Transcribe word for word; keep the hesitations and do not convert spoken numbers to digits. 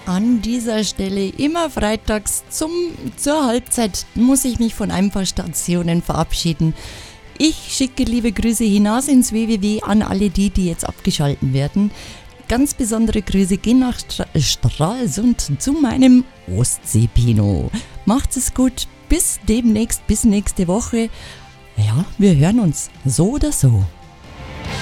An dieser Stelle immer freitags zum, zur Halbzeit muss ich mich von ein paar Stationen verabschieden. Ich schicke liebe Grüße hinaus ins W W W an alle die, die jetzt abgeschalten werden. Ganz besondere Grüße gehen nach Stra- Stralsund zu meinem Ostsee-Pino. Macht's es gut, bis demnächst, bis nächste Woche. Ja, wir hören uns so oder so.